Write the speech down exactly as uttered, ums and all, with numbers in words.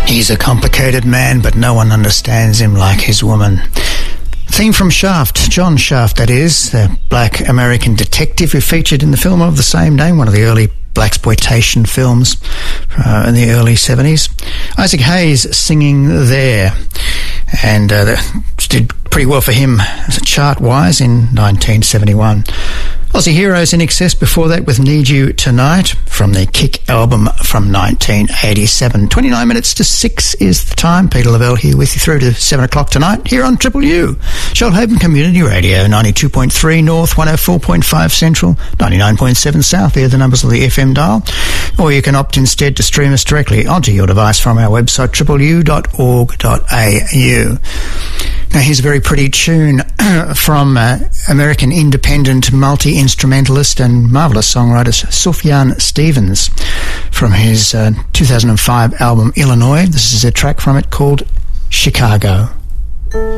He's a complicated man, but no one understands him like his woman. Theme from Shaft, John Shaft, that is, the black American detective who featured in the film of the same name, one of the early blaxploitation films uh, in the early seventies. Isaac Hayes singing there, and uh, that did pretty well for him chart-wise in nineteen seventy-one. Aussie Heroes in excess before that with Need You Tonight from their Kick album from nineteen eighty-seven. twenty-nine minutes to six is the time. Peter Lavelle here with you through to seven o'clock tonight here on Triple U. Shoalhaven Community Radio, ninety-two point three North, one oh four point five Central, ninety-nine point seven South. There are the numbers of the F M dial. Or you can opt instead to stream us directly onto your device from our website, triple u dot org dot a u. Now here's a very pretty tune from uh, American independent multi-instrumentalist and marvellous songwriter Sufjan Stevens from his uh, two thousand five album Illinois. This is a track from it called Chicago.